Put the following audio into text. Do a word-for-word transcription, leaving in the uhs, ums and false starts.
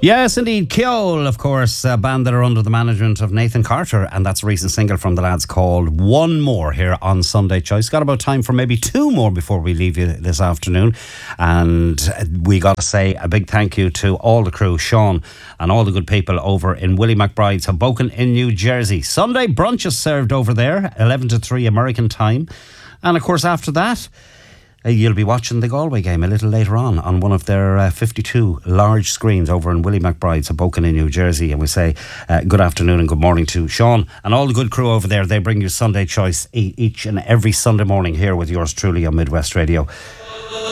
Yes, indeed. Keol, of course, a band that are under the management of Nathan Carter, and that's a recent single from the lads called One More here on Sunday Choice. Got about time for maybe two more before we leave you this afternoon. And we got to say a big thank you to all the crew, Sean, and all the good people over in Willie McBride's Hoboken in New Jersey. Sunday brunch is served over there, eleven to three American time. And of course, after that, Uh, you'll be watching the Galway game a little later on on one of their uh, fifty-two large screens over in Willie McBride's Hoboken in New Jersey. And we say uh, good afternoon and good morning to Sean and all the good crew over there. They bring you Sunday Choice e- each and every Sunday morning here with yours truly on Midwest Radio.